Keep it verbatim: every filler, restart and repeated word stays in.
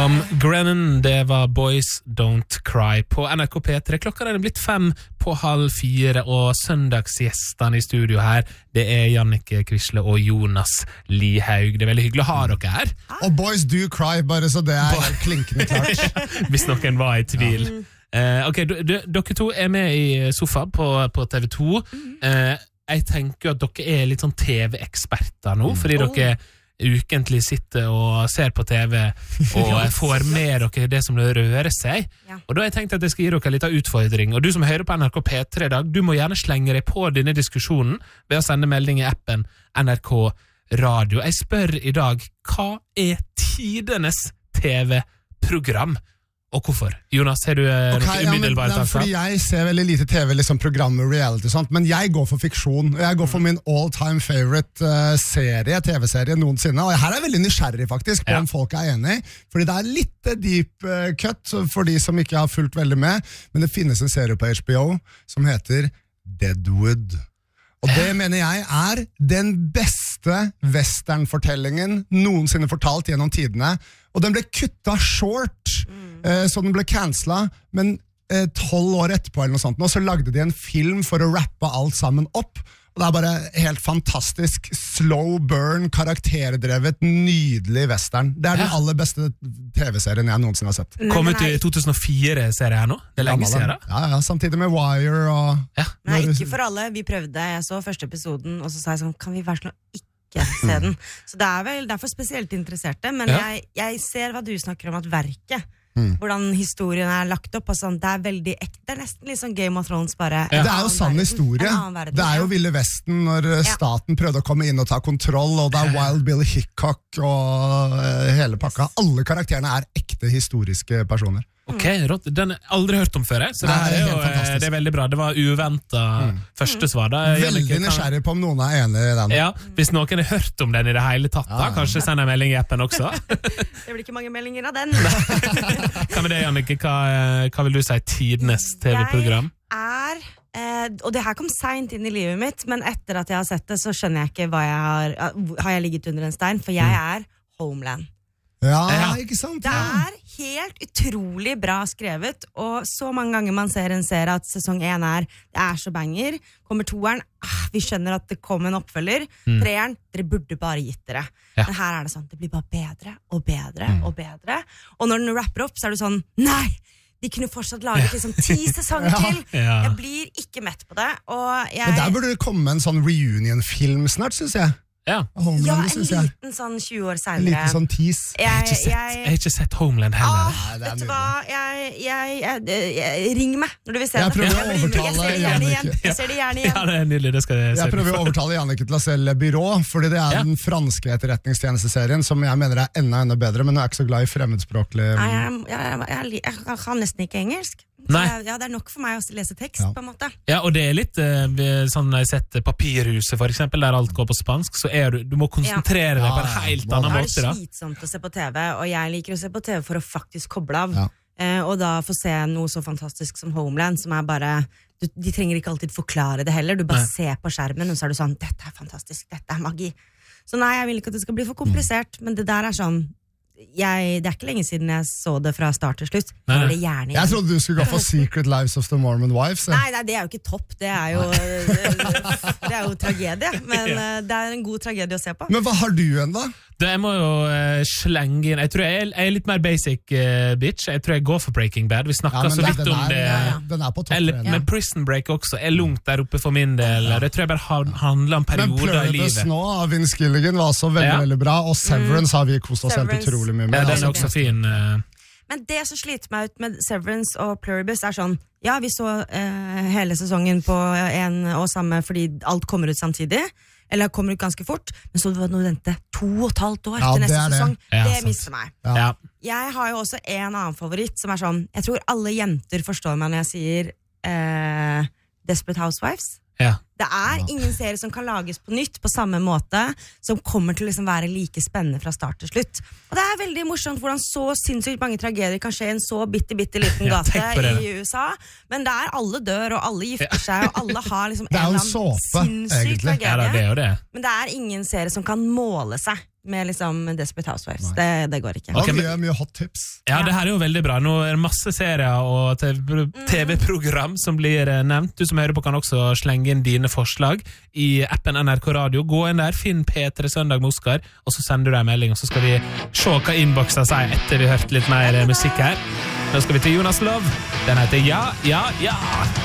Tom Grennan, det var Boys Don't Cry på N R K P tre. Klokka er blitt fem på halv fire, og søndagsgjestene i studio her, det er Jannicke Krisle og Jonas Lihaug. Det er veldig hyggelig å ha dere her. Og Boys Do Cry, bare så det er klinkende klart. Hvis noen var i tvil. Ja. Uh, ok, d- d- dere to er med i sofa på, på T V to. Uh, jeg tenker at dere er litt sånn T V-eksperter nå, fordi oh. dere ukentlig sitter og ser på T V og får med dere det som rører seg. Ja. Og da har jeg tenkt at jeg skal gi dere litt av utfordring. Og du som hører på N R K P tre i dag, du må gjerne slenge deg på denne diskusjonen ved å sende melding i appen N R K Radio. Jeg spør i dag, hva er tidenes T V-program? Og hvorfor? Jonas, har du eh, okay, noe umiddelbart? Ja, men, fordi jeg ser veldig lite T V, liksom programmer, reality og sånt, men jeg går for fiksjon. Jeg går for min all-time favorite uh, serie, T V-serie noensinne, og her er jeg veldig nysgjerrig faktisk, på ja. om folk er enige, fordi det er litt deep uh, cut for de som ikke har fulgt veldig med, men det finnes en serie på H B O som heter Deadwood. Og det mener jeg er den beste westernfortellingen noensinne fortalt gjennom tidene, og den ble kutta short, mm. eh, så den ble cancela, men eh, tolv år etterpå eller noe sånt, og så lagde de en film for å rappe alt sammen opp, og det er bare helt fantastisk, slow burn, karakterdrevet, nydelig western. Det er den aller beste T V-serien jeg noensinne har sett. Kom ut i to tusen og fire-serie her nå, det er lenge siden da. Ja, ja, samtidig med Wire og... Ja. Nei, ikke for alle, vi prøvde, jeg så første episoden, og så sa jeg sånn, kan vi være sånn ikke se den? Så det er vel derfor spesielt interesserte, men ja. jeg, jeg ser hva du snakker om, at verket, mm. hvordan historien er lagt opp, og sånn, det er veldig ekte, det er nesten litt sånn Game of Thrones bare. Ja. Det er jo sann historie. Verden, det er jo Ville Vesten når ja. staten prøvde å komme inn og ta kontroll, og det er Wild Bill Hickok og uh, hele pakka. Alle karakterene er ekte historiske personer. Ok, rått. Den har jeg aldri hørt om før, så det, Nei, er, jo, det er veldig bra. Det var uventet mm. første svar da. Veldig nysgjerrig på om noen er enig i den. Ja, hvis noen har hørt om den i det hele tatt, da, ja, kanskje send en melding i appen også. Det blir ikke mange meldinger av den. Hva med det, Jannicke? Hva, hva vil du si tidenes T V-program? Jeg er, eh, og det her kom sent inn i livet mitt, men etter at jeg har sett det, så skjønner jeg ikke hva jeg har, har jeg ligget under en stein, for jeg er Homeland. Ja, ja, ikke sant? Det er helt utrolig bra skrevet, og så mange ganger man ser en serie at sesong én er, det er så banger, kommer toeren, ah, vi skjønner at det kommer en oppfølger, mm. treeren, dere burde bare gitt dere. Ja. Men her er det sånn, det blir bare bedre og bedre mm. og bedre, og når den rapper opp, så er det sånn, nei! De kunne fortsatt laget liksom ti sesonger ja. til. Ja. Jeg blir ikke mett på det. Og jeg... Men der burde det komme en sånn reunion-film snart, synes jeg. Ja, Homeland, ja en liten sånn tjue år senere. En liten sånn tease. Jeg, jeg, jeg, jeg har ikke sett Homeland heller. Ah, vet du hva, jeg, jeg, jeg, jeg ring meg når du vil se jeg det. Jeg prøver å overtale Jannicke. Jeg ser det gjerne igjen. Ja, det er nydelig, det skal jeg se. Jeg prøver å overtale Jannicke til å se Le Byrå, fordi det er ja. den franske etterretningstjenesteserien som jeg mener er enda, enda bedre, men jeg er ikke så glad i fremmedspråklig. Nei, jeg, jeg, jeg, jeg kan nesten ikke engelsk. Jeg, ja, det er nok for meg å lese tekst, ja. på en måte. Ja, og det er litt, uh, sånn når jeg setter Papirhuset, for eksempel, der alt går på spansk, så er du, du må konsentrere ja. deg på en helt annen måte. Da er det slitsomt å se på T V, og jeg liker å se på T V for å faktisk koble av. Ja. Uh, og da få se noe så fantastisk som Homeland, som er bare, du, de trenger ikke alltid forklare det heller, du bare nei. ser på skjermen, og så er du sånn, dette er fantastisk, dette er magi. Så nei, jeg vil ikke at det skal bli for komplisert, mm. men det der er sånn, Jeg, det er ikke lenge siden jeg så det fra start til slutt. Nei, nei. Det gjerne jeg trodde du skulle gå for Secret Lives of the Mormon Wives. Ja. Nei, nei, det er jo ikke topp. Det er jo, det er jo tragedie. Men ja. det er en god tragedie å se på. Men hva har du enn da? Det, jeg må jo uh, slenge inn. Jeg tror jeg er, jeg er litt mer basic, uh, bitch. Jeg tror jeg går for Breaking Bad. Vi snakket ja, så vidt om er, det. Ja, ja. Den er på topp. Eller, ja. Men Prison Break også er langt der oppe for min del. Ja. Det tror jeg bare han, handler om perioder i livet. Men Pluribus nå av Vince Gilligan var også veldig, ja. veldig bra. Og Severance mm. har vi kost oss helt utrolig mye med. Ja, den er også fin. Uh... Men det som sliter meg ut med Severance og Pluribus er sånn, ja, vi så uh, hele sesongen på en og samme fordi alt kommer ut samtidig. Eller kommer ut ganske fort, men så var det noe vente to og et halvt år ja, til neste det sesong. Det, ja, det mister meg. Ja. Jeg har jo også en annen favoritt som er sånn, jeg tror alle jenter forstår meg når jeg sier eh, Desperate Housewives. Ja. Det er ingen serie som kan lages på nytt på samme måte, som kommer til å liksom være like spennende fra start til slutt. Og det er veldig morsomt hvordan så sinnssykt mange tragedier kan skje i en så bitte, bitte liten gate ja, i U S A. Men der alle dør, og alle gifter seg, og alle har liksom en eller annen sinnssyk tragedie. Ja, det er det. Men det er ingen serie som kan måle seg med liksom Desperate Housewives. Det, det går ikke. Okay, Ok, mye, mye hot tips. Ja, det her er jo veldig bra. Nå er det masse serier og T V-program som blir eh, nevnt. Du som hører på kan også slenge inn dine forslag i appen N R K Radio. Gå inn der, finn P tre Søndag med Oskar, og så sender du deg en melding, og så skal vi se hva innboksen sier etter vi har hørt litt mer eh, musikk her. Nå skal vi til Jonas Love. Den heter Ja, ja, ja.